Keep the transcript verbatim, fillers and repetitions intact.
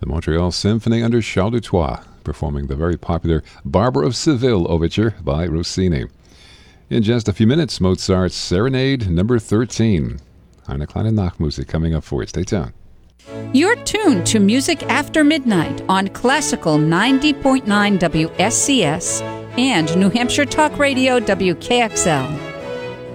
The Montreal Symphony under Charles Dutoit, performing the very popular Barber of Seville Overture by Rossini. In just a few minutes, Mozart's Serenade number thirteen. Eine kleine Nachtmusik coming up for you. Stay tuned. You're tuned to Music After Midnight on Classical ninety point nine W S C S and New Hampshire Talk Radio W K X L.